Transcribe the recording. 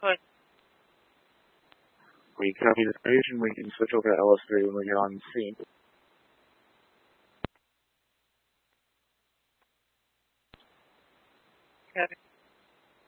Hi. We copy this information. We can switch over to LS3 when we get on scene. Copy.